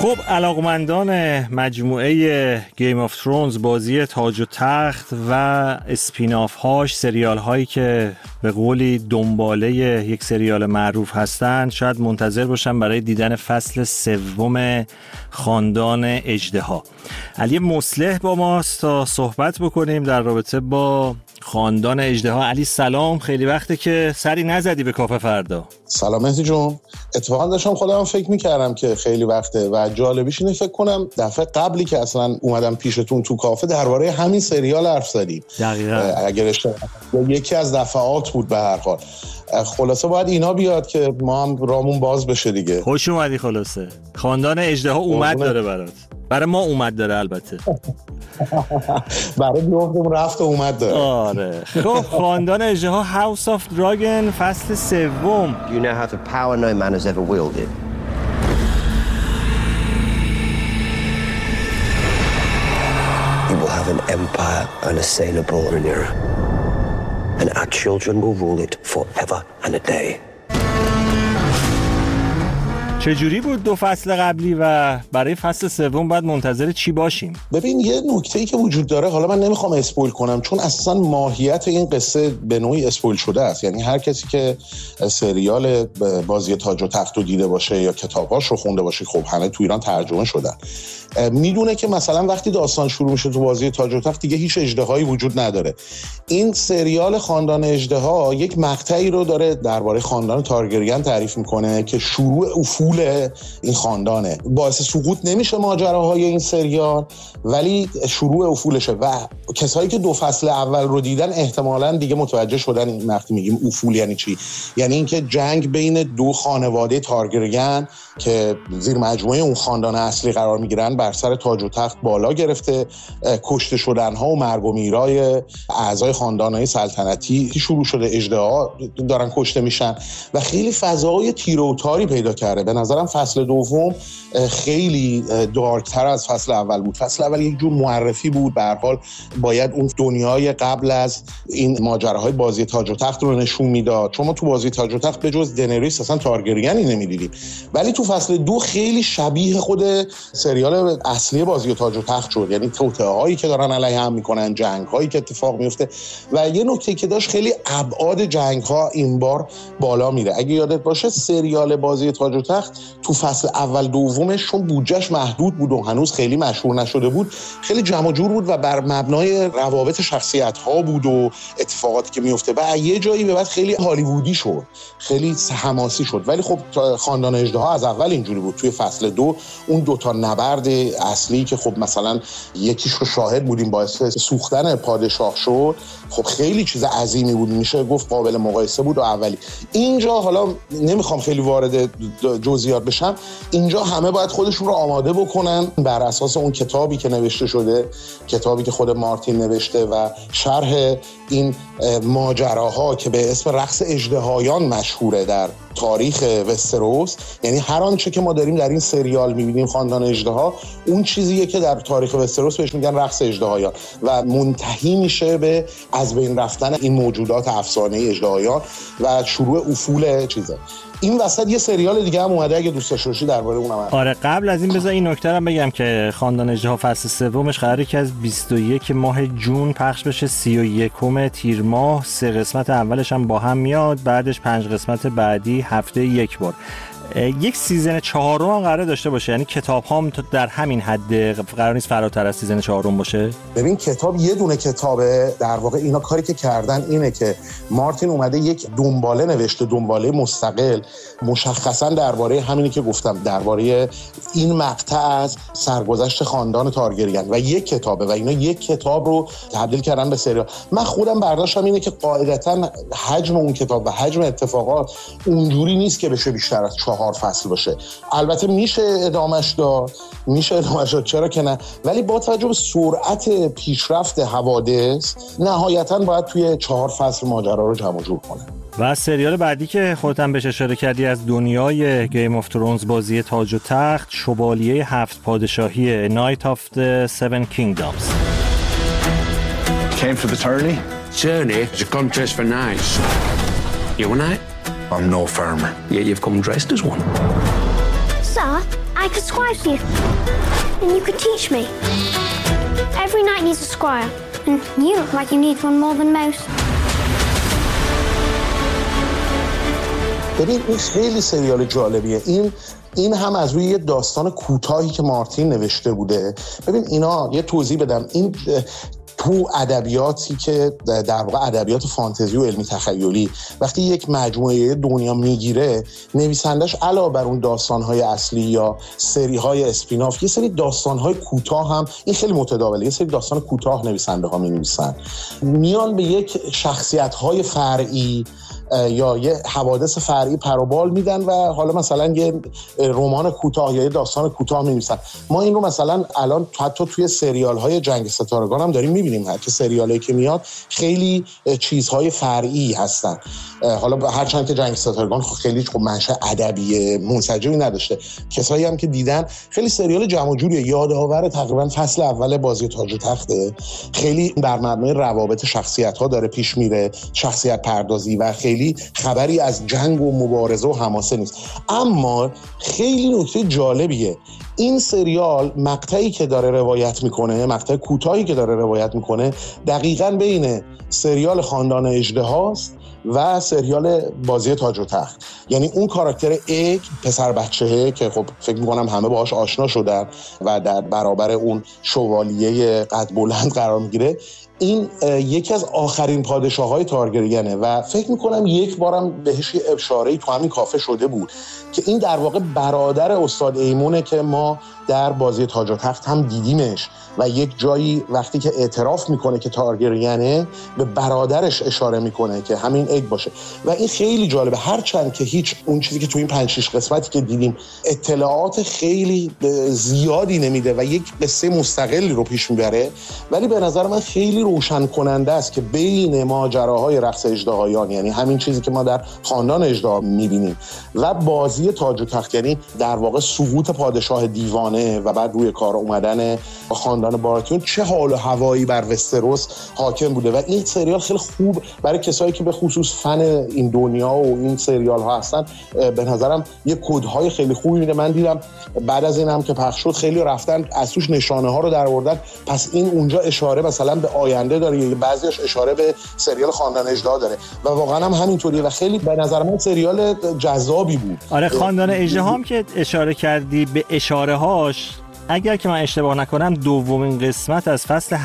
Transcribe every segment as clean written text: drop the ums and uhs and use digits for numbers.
خب علاقمندان مجموعه گیم آف ترونز، بازی تاج و تخت و اسپیناف هاش، سریال هایی که به قولی دنباله یک سریال معروف هستند، شاید منتظر باشن برای دیدن فصل سوم خاندان اژدها. علی مصلح با ماست تا صحبت بکنیم در رابطه با خاندان اژدها. علی سلام، خیلی وقته که سری نزدی به کافه فردا. سلام مهدی جون. اتفاقا داشتم خودم فکر میکردم که خیلی وقته و جالبیش اینه فکر کنم دفعه قبلی که اصلا اومدم پیشتون تو کافه درباره همین سریال حرف زدیم. دقیقاً. اگر اشتباه یکی از دفعات بود به هر حال. خلاصه باید اینا بیاد که ما هم رامون باز بشه دیگه. خوش اومدی. خلاصه خاندان اژدها اومد داره برات. برای ما اومد داره البته. برای بیافتم رفت و اومد داره. آره. خب خاندان اژدها هاوس آف دراگن فصل سوم. You now have the power no man has ever wielded. You will have an empire unassailable in era. And our children will rule it forever and a day. چجوری بود دو فصل قبلی و برای فصل سوم باید منتظر چی باشیم؟ ببین یه نکته‌ای که وجود داره، حالا من نمیخوام اسپویل کنم چون اصلا ماهیت این قصه به نوعی اسپویل شده است. یعنی هر کسی که سریال بازی تاج و تخت رو دیده باشه یا کتاباش رو خونده باشه، خب همه تو ایران ترجمه شدن، میدونه که مثلا وقتی داستان شروع میشه تو بازی تاج و تخت دیگه هیچ اژدهایی وجود نداره. این سریال خاندان اژدها یک مقطعی رو داره درباره خاندان تارگریان تعریف میکنه که شروع افول این خاندانه. باعث سقوط نمیشه ماجراهای این سریال ولی شروع افولشه و کسایی که دو فصل اول رو دیدن احتمالاً دیگه متوجه شدن این وقتی میگیم افول یعنی چی. یعنی اینکه جنگ بین دو خانواده تارگریان که زیر مجموعه اون خاندان اصلی قرار میگیرن بر سر تاج و تخت بالا گرفته، کشته شدنها و مرگ و میرای اعضای خاندانهای سلطنتی شروع شده، اژدها دارن کشته میشن و خیلی فضای تیره و تاری پیدا کرده. به نظرم فصل دوم خیلی دارکتر از فصل اول بود. فصل اول یک جور معرفی بود، به هر حال باید اون دنیای قبل از این ماجراهای بازی تاج و تخت رو نشون میداد، چون ما تو بازی تاج و تخت به جز دنریس اصلا تارگریانی نمیدیدیم. ولی تو فصل دو خیلی شبیه خود سریال اصلی بازی تاج و تخت شد، یعنی توطئه‌هایی که دارن علیه هم میکنن، جنگ‌هایی که اتفاق میفته و یه نکته که داشت خیلی ابعاد جنگ‌ها این بار بالا میره. اگه یادت باشه سریال بازی تاج و تخت تو فصل اول دومش چون بودجهش محدود بود و هنوز خیلی مشهور نشده بود، خیلی جمع و جور بود و بر مبنای روابط شخصیت‌ها بود و اتفاقاتی که میفته و یه جایی به بعد خیلی هالیوودی شد، خیلی حماسی شد. ولی خب خاندان اژدها از اول اینجوری بود. توی فصل دو اون دوتا نبرد اصلی که خب مثلا یکیش رو شاهد بودیم باعث سوختن پادشاه شد، خب خیلی چیز عظیمی بود، میشه گفت قابل مقایسه بود و اولی. اینجا حالا نمیخوام خیلی وارد جزئیات بشم، اینجا همه باید خودشون رو آماده بکنن بر اساس اون کتابی که نوشته شده، کتابی که خود مارتین نوشته و شرح این ماجراها که به اسم رقص اژدهایان مشهوره در تاریخ وستروس. یعنی هر آنچه که ما داریم در این سریال می‌بینیم خاندان اژدها، اون چیزیه که در تاریخ وستروس بهش میگن رقص اژدهایان و منتهی میشه به از بین رفتن این موجودات افسانه‌ای اژدهایان و شروع افول چیزا. این وسط یه سریال دیگه هم اومده، اگه دوست داشته باشی درباره اونم. آره قبل از این بذار این نکته رو بگم که خاندان اژدها فصل سومش قراره که از 21 ماه جون پخش بشه 31 تیر ماه. 3 قسمت اولش هم با هم میاد، بعدش 5 قسمت بعدی هفته یک بار. یک سیزن 4 هم قرار داشته باشه، یعنی کتاب هم در همین حد قرار نیست فراتر از سیزن 4 باشه. ببین کتاب یه دونه کتابه، در واقع اینا کاری که کردن اینه که مارتین اومده یک دنباله نوشته، دنباله مستقل مشخصا درباره همینی که گفتم، درباره این مقطع از سرگذشت خاندان تارگریان و یک کتابه و اینا یک کتاب رو تبدیل کردن به سریال. من خودم برداشتم اینه که قاعدتاً حجم اون کتاب و حجم اتفاقات اونجوری نیست که بشه بیشتر از 4 فصل باشه. البته میشه ادامش داد، چرا که نه، ولی با توجه به سرعت پیشرفت حوادث نهایتاً باید توی 4 فصل ماجرا رو جمع جور کنه. و سریال بعدی که خودت هم بهش اشاره کردی از دنیای گیم آف ترونز، بازی تاج و تخت، شوالیه 7 پادشاهی، Night of the Seven Kingdoms. Came for the tourney? Journey is a contest for knights. You a knight? I'm no farmer. Yet you've come dressed as one. Sir, I could scribe for you. And you could teach me. Every knight needs a squire. And you look like you need one more than most. ببین این خیلی سریال جالبیه. این هم از روی یه داستان کوتاهی که مارتین نوشته بوده. ببین اینا یه توضیح بدم، این تو ادبیاتی که در واقع ادبیات فانتزی و علمی تخیلی وقتی یک مجموعه دنیا میگیره، نویسندش علاوه بر اون داستان‌های اصلی یا سری‌های اسپیناف، یه سری داستان‌های کوتاه هم، این خیلی متداوله، یه سری داستان کوتاه نویسنده‌ها می‌نویسن، میان به یک شخصیت‌های فرعی یا یه حوادث فرعی پروبال میدن و حالا مثلا یه رمان کوتاه یا یه داستان کوتاه می‌نویسن. ما این رو مثلا الان حتی توی سریال‌های جنگ ستارگان هم داریم می‌بینیم، هر که سریالایی که میاد خیلی چیزهای فرعی هستن. حالا هرچند که جنگ ستارگان خیلی منشأ ادبی منسجمی نداشته، کسایی هم که دیدن خیلی سریال جمع و جوریه، یادآور تقریبا فصل اول بازی تاج و تخته، خیلی بر مبنای روابط شخصیت‌ها داره پیش میره، شخصیت پردازی، و خیلی خبری از جنگ و مبارزه و حماسه نیست. اما خیلی نکته جالبیه، این سریال مقطعی که داره روایت میکنه، مقطع کوتاهی که داره روایت میکنه، دقیقاً بین سریال خاندان اژدهاست و سریال بازی تاج و تخت. یعنی اون کاراکتر ایگ، پسر بچه‌ه که خب فکر میکنم همه باهاش آشنا شدن و در برابر اون شوالیه قد بلند قرار میگیره، این یکی از آخرین پادشاه‌های تارگریانه و فکر میکنم یک بارم بهش اشاره‌ای تو همین کافه شده بود که این در واقع برادر استاد ایمونه که ما در بازی تاج و تخت هم دیدیمش و یک جایی وقتی که اعتراف میکنه که تارگریانه به برادرش اشاره میکنه که همین ایگ باشه و این خیلی جالبه. هرچند که هیچ اون چیزی که تو این 5-6 قسمتی که دیدیم اطلاعات خیلی زیادی نمیده و یک قصه مستقلی رو پیش میبره، ولی به نظر من خیلی روشن کننده است که بین ماجراهای رقص اژدهایان، یعنی همین چیزی که ما در خاندان اژدها میبینیم، و بازی تاج و تخت، یعنی در واقع سقوط پادشاه دیوانه و بعد روی کار اومدن خاندان باراتیون، چه حال و هوایی بر وستروس حاکم بوده. و این سریال خیلی خوب برای کسایی که به خصوص فن این دنیا و این سریال ها هستن، به نظرم یه کدهای خیلی خوبی میده. من دیدم بعد از این هم که پخش شد خیلی رفتن از توش نشانه ها رو در آوردن، پس این اونجا اشاره مثلا به آینده داره یا بعضیش اشاره به سریال خاندان اژدها داره و واقعا هم همینطوریه و خیلی به نظر من سریال جذابی بود. آره، خاندان اژدها هم که اشاره کردی به اشاره هاش، اگر که من اشتباه نکنم دومین قسمت از فصل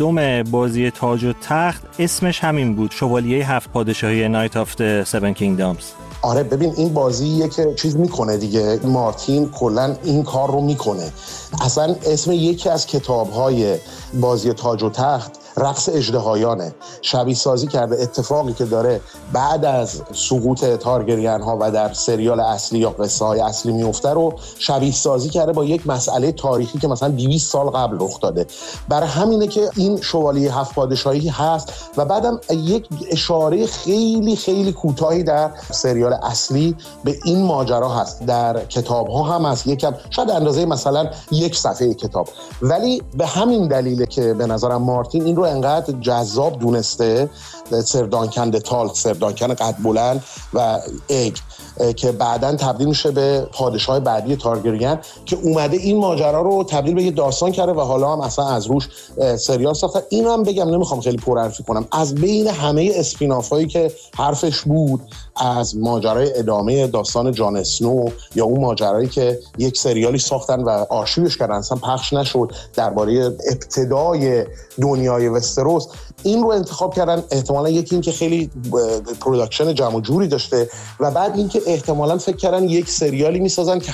8 بازی تاج و تخت اسمش همین بود، شوالیه 7 پادشاهی نایت آف د 7 کینگدامز. آره ببین این بازیه که چیز میکنه دیگه، مارتین کلن این کار رو میکنه. اصلا اسم یکی از کتاب‌های بازی تاج و تخت رقص اژدهایانه، شبیه سازی کرده اتفاقی که داره بعد از سقوط تارگریان ها و در سریال اصلی یا قصه های اصلی میفته رو شبیه سازی کرده با یک مسئله تاریخی که مثلا 200 سال قبل رخ داده. برای همینه که این شوالیه 7 پادشاهی هست و بعدم یک اشاره خیلی خیلی کوتاهی در سریال اصلی به این ماجرا هست، در کتاب ها هم هست، یکم شاید اندازه مثلا 1 صفحه کتاب، ولی به همین دلیله که به نظرم مارتین این رو انقدر جذاب دونسته. سر دانکن تالت، سر دانکن قد بلند و ایگ که بعداً تبدیل میشه به پادشاه بعدی تارگریان، که اومده این ماجرا رو تبدیل به یه داستان کرده و حالا هم اصلا از روش سریال ساخته. اینو هم بگم، نمیخوام خیلی پرحرفی کنم، از بین همه اسپیناف هایی که حرفش بود، از ماجرای ادامه داستان جان اسنو یا اون ماجرایی که یک سریالی ساختن و آرشیوش کردن اصلا پخش نشد درباره ابتدای دنیای وستروس، این رو انتخاب کردن. احتمالاً یکی این که خیلی پروداکشن جمع جوری داشته و بعد این که احتمالاً فکر کردن یک سریالی میسازن که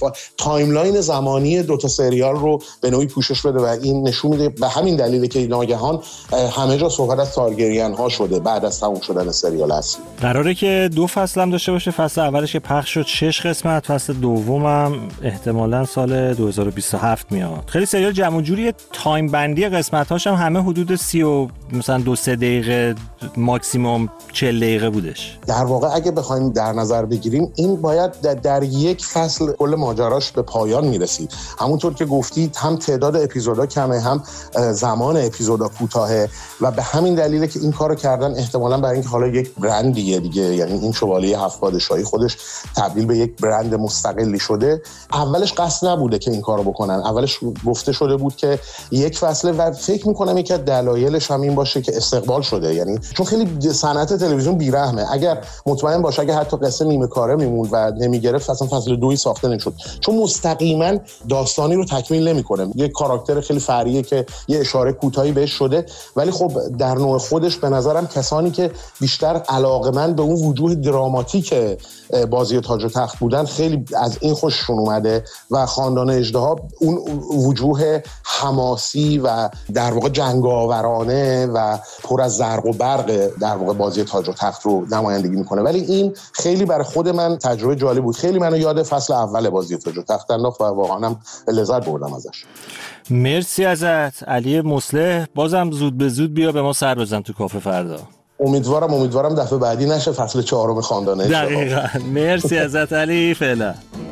تایملاین زمانی 2 تا سریال رو به نوعی پوشش بده و این نشون میده. به همین دلیله که ناگهان همه جا صحبت از تارگریان ها شده بعد از تموم شدن سریال اصلی. قراره که 2 فصل هم داشته باشه، فصل اولش که پخش شد 6 قسمت، فصل دومم احتمالاً سال 2027 میاد. خیلی سریال جمع جوری، تایم بندی قسمت‌هاش هم همه حدود 30 و مثلا 2-3 دقیقه ماکسیموم 40 دقیقه بودش. در واقع اگه بخوایم در نظر بگیریم این باید در یک فصل کل ماجراش به پایان میرسید. همونطور که گفتید هم تعداد اپیزودا کمه، هم زمان اپیزودا کوتاهه و به همین دلیله که این کارو کردن احتمالاً برای اینکه حالا یک برندیه دیگه، یعنی این شوالیه 7 پادشاهی خودش تبدیل به یک برند مستقلی شده. اولش قصد نبوده که این کارو بکنن، اولش گفته شده بود که یک فصله و فکر میکنم یکی از دلایلش هم این باشه که استقبال شده، یعنی چون خیلی صنعت تلویزیون بیرحمه. اگر مطمئن باشه اگه حتی قصه نیمه کاره میموند و نمیگرفت اصلا فصل 2 ساخته نمیشد، چون مستقیما داستانی رو تکمیل نمیکنه. یک کاراکتر خیلی فرعیه که یه اشاره کوتاهی بهش شده، ولی خب در نوع خودش به نظرم کسانی که بیشتر علاقه‌مند به اون وجوه دراماتیک بازی تاج و تخت بودن خیلی از این خوششون اومده و خاندان اژدها اون وجوه حماسی و در واقع جنگاورانه و پر از زرق و برق در واقع بازی تاج و تخت رو نمایندگی میکنه. ولی این خیلی برای خود من تجربه جالب بود، خیلی منو یاد فصل اول بازی تاج و تخت انداخت و واقعا هم لذت بردم ازش. مرسی ازت علی مصلح، بازم زود به زود بیا به ما سر بزن تو کافه فردا. امیدوارم دفعه بعدی نشه فصل 4 خاندان اژدها. دقیقاً. مرسی ازت علی، فعلا.